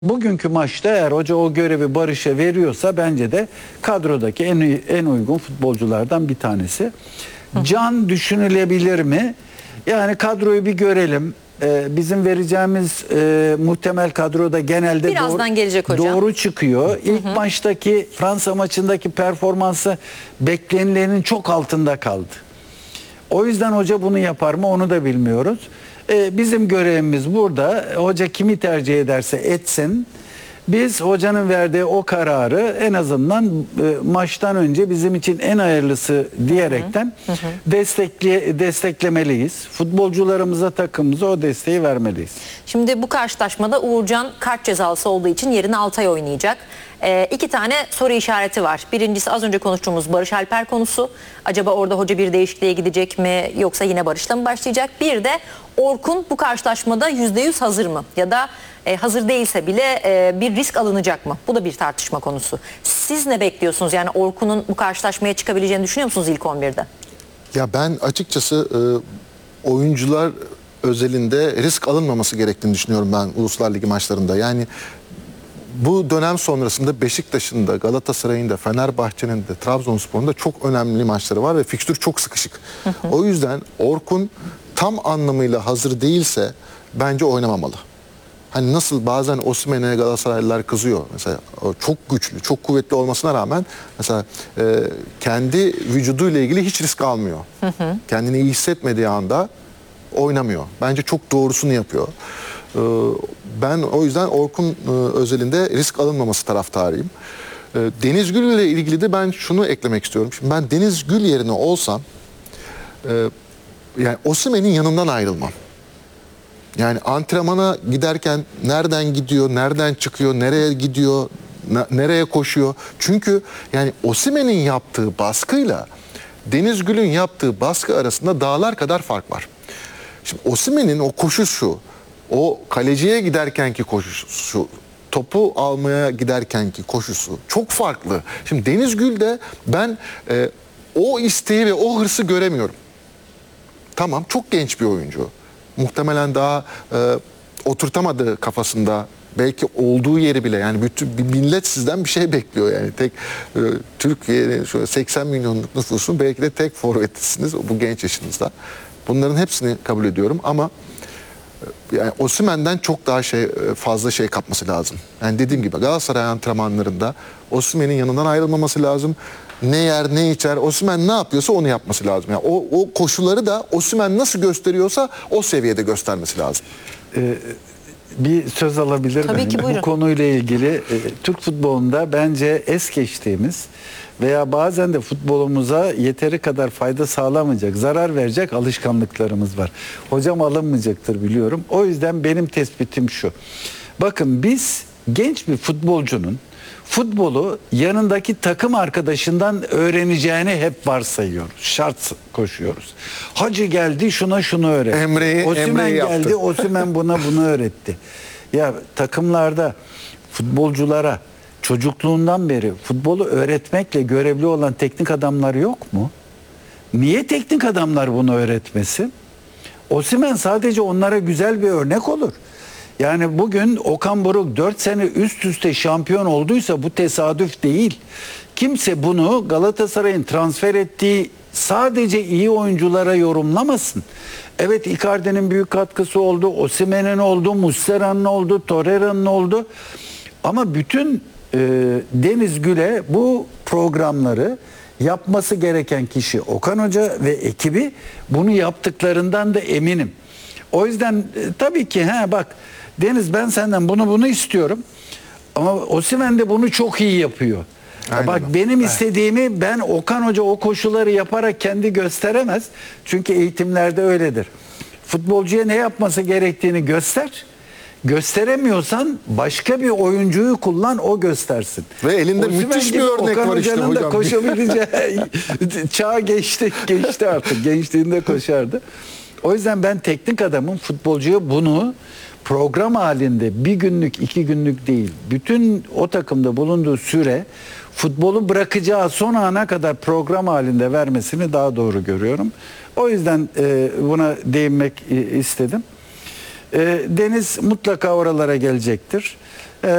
Bugünkü maçta eğer hoca o görevi Barış'a veriyorsa bence de kadrodaki en uygun futbolculardan bir tanesi. Can düşünülebilir mi? Yani kadroyu bir görelim. Bizim vereceğimiz muhtemel kadroda genelde birazdan gelecek hocam. Doğru çıkıyor. İlk maçtaki Fransa maçındaki performansı beklenilenin çok altında kaldı. O yüzden hoca bunu yapar mı onu da bilmiyoruz. Bizim görevimiz burada. Hoca kimi tercih ederse etsin. Biz hocanın verdiği o kararı en azından maçtan önce bizim için en hayırlısı diyerekten desteklemeliyiz. Futbolcularımıza, takımımıza o desteği vermeliyiz. Şimdi bu karşılaşmada Uğurcan kart cezalısı olduğu için yerine Altay oynayacak. İki tane soru işareti var. Birincisi az önce konuştuğumuz Barış Alper konusu. Acaba orada hoca bir değişikliğe gidecek mi yoksa yine Barış'la mı başlayacak? Bir de Orkun bu karşılaşmada %100 hazır mı? Ya da hazır değilse bile bir risk alınacak mı? Bu da bir tartışma konusu. Siz ne bekliyorsunuz? Yani Orkun'un bu karşılaşmaya çıkabileceğini düşünüyor musunuz ilk 11'de? Ya ben açıkçası oyuncular özelinde risk alınmaması gerektiğini düşünüyorum ben Uluslar Ligi maçlarında. Yani bu dönem sonrasında Beşiktaş'ın da, Galatasaray'ın da, Fenerbahçe'nin de, Trabzonspor'un da çok önemli maçları var ve fikstür çok sıkışık. O yüzden Orkun tam anlamıyla hazır değilse bence oynamamalı. Hani nasıl bazen Osimhen'e Galatasaraylılar kızıyor. Mesela çok güçlü, çok kuvvetli olmasına rağmen mesela kendi vücuduyla ilgili hiç risk almıyor. Kendini iyi hissetmediği anda oynamıyor. Bence çok doğrusunu yapıyor. Ben o yüzden Orkun özelinde risk alınmaması taraftarıyım. Deniz Gül ile ilgili de ben şunu eklemek istiyorum. Şimdi ben Deniz Gül yerine olsam yani Osimhen'in yanından ayrılmam. Yani antrenmana giderken nereden gidiyor, nereden çıkıyor, nereye gidiyor, nereye koşuyor? Çünkü yani Osimhen'in yaptığı baskıyla Deniz Gül'ün yaptığı baskı arasında dağlar kadar fark var. Şimdi Osimhen'in o koşuşu, o kaleciye giderkenki koşusu, topu almaya giderkenki koşusu çok farklı. Şimdi Deniz Gül'de ben o isteği ve o hırsı göremiyorum. Tamam, çok genç bir oyuncu. Muhtemelen daha oturtamadı kafasında. Belki olduğu yeri bile, yani bütün bir millet sizden bir şey bekliyor yani. Tek Türkiye'nin şöyle 80 milyonluk nüfusun belki de tek forvetisiniz bu genç yaşınızda. Bunların hepsini kabul ediyorum ama yani Osimhen'den çok daha fazla şey kapması lazım. Yani dediğim gibi Galatasaray antrenmanlarında Osimhen'in yanından ayrılmaması lazım. Ne yer ne içer, Osimhen ne yapıyorsa onu yapması lazım. Yani o koşuları da Osimhen nasıl gösteriyorsa o seviyede göstermesi lazım. Bir söz alabilir Tabii miyim? ki, buyurun. Bu konuyla ilgili Türk futbolunda bence es geçtiğimiz veya bazen de futbolumuza yeteri kadar fayda sağlamayacak, zarar verecek alışkanlıklarımız var. Hocam alınmayacaktır biliyorum. O yüzden benim tespitim şu. Bakın biz genç bir futbolcunun futbolu yanındaki takım arkadaşından öğreneceğini hep varsayıyoruz. Şart koşuyoruz. Hacı geldi şunu öğretti. Osimhen geldi, Osimhen bunu öğretti. Ya takımlarda futbolculara çocukluğundan beri futbolu öğretmekle görevli olan teknik adamlar yok mu? Niye teknik adamlar bunu öğretmesin? Osimhen sadece onlara güzel bir örnek olur. Yani bugün Okan Buruk 4 sene üst üste şampiyon olduysa bu tesadüf değil. Kimse bunu Galatasaray'ın transfer ettiği sadece iyi oyunculara yorumlamasın. Evet, Icardi'nin büyük katkısı oldu, Osimhen'in oldu, Muslera'nın oldu, Torreira'nın oldu. Ama bütün Deniz Gül'e bu programları yapması gereken kişi Okan Hoca ve ekibi, bunu yaptıklarından da eminim. O yüzden tabii ki bak Deniz, ben senden bunu istiyorum. Ama Osimhen de bunu çok iyi yapıyor. Bak benim istediğimi ben Okan Hoca o koşulları yaparak kendi gösteremez. Çünkü eğitimlerde öyledir. Futbolcuya ne yapması gerektiğini göster. Gösteremiyorsan başka bir oyuncuyu kullan, o göstersin. Ve elinde müthiş bir örnek Okan var işte Hoca'nın hocam. da koşabileceği çağ geçti artık. Gençliğinde koşardı. O yüzden ben teknik adamın futbolcuya bunu program halinde bir günlük, 2 günlük değil, bütün o takımda bulunduğu süre futbolu bırakacağı son ana kadar program halinde vermesini daha doğru görüyorum. O yüzden buna değinmek istedim. Deniz mutlaka oralara gelecektir.